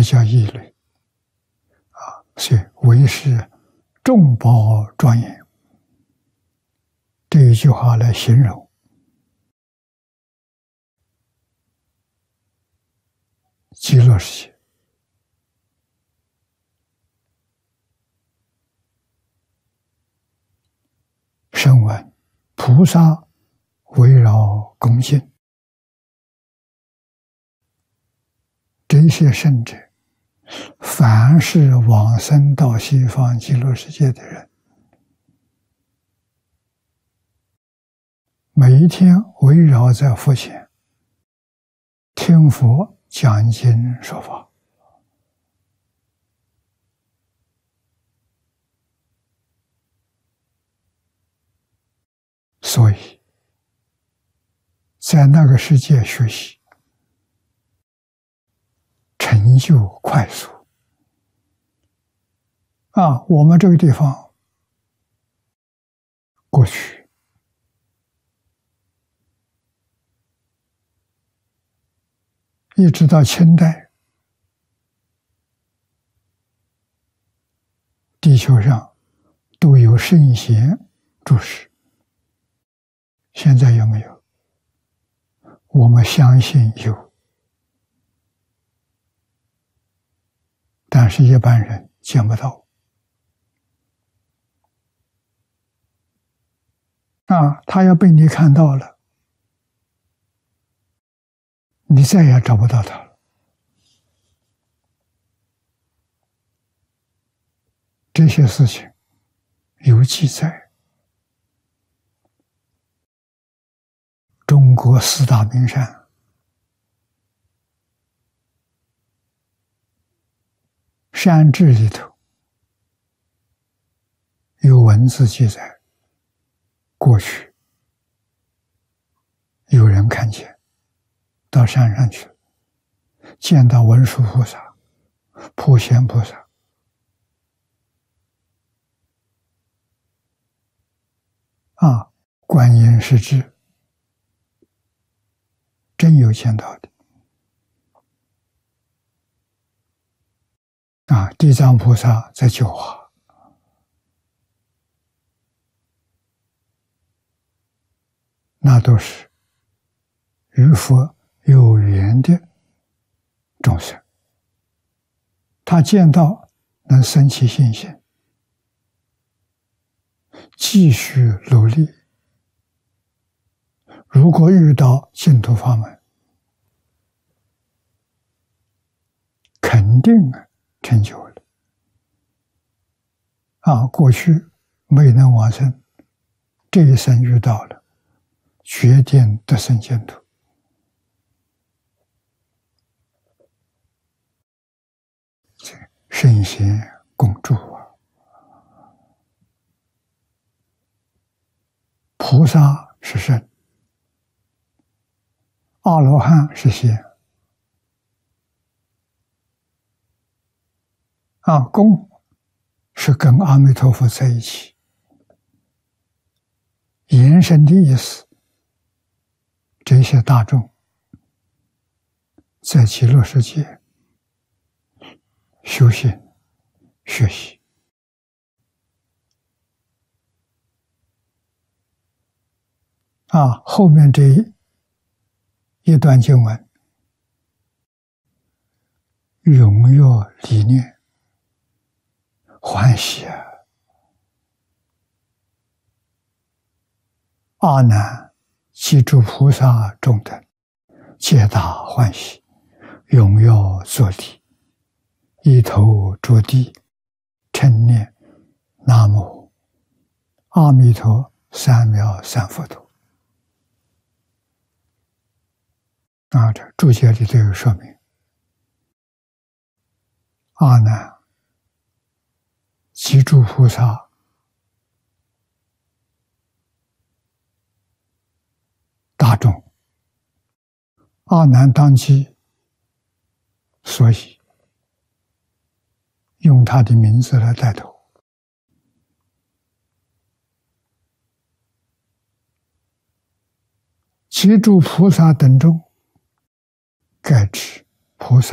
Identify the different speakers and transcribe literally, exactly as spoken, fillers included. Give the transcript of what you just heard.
Speaker 1: 这叫异类啊！所以为是众宝庄严，这一句话来形容极乐世界。声闻菩萨围绕恭敬，这些圣者，凡是往生到西方极乐世界的人，每一天围绕在佛前，听佛讲经说法。所以在那个世界学习，成就快速啊！我们这个地方过去一直到清代，地球上都有圣贤住世。现在有没有？我们相信有，但是一般人见不到。啊，他要被你看到了，你再也找不到他了。这些事情有记载。中国四大名山，山志里头有文字记载，过去有人看见到山上去，见到文殊菩萨、普贤菩萨，啊，观音是智。真有见到的啊！地藏菩萨在九华，那都是与佛有缘的众生，他见到能生起信心，继续努力。如果遇到净土法门，肯定成就了。啊，过去没能往生，这一生遇到了，决定得生净土。圣贤共助啊，菩萨是圣，阿罗汉是仙。啊，共是跟阿弥陀佛在一起，延伸的意思。这些大众在极乐世界修行学习，啊，后面这一一段经文，踊跃理念，欢喜啊！阿难及诸菩萨众等，皆大欢喜，踊跃作礼，一头着地，称念南无阿弥陀三藐三佛陀。啊，这注解里都有说明。阿难及诸菩萨大众，阿难当机，所以用他的名字来带头。其诸菩萨等中，盖指菩萨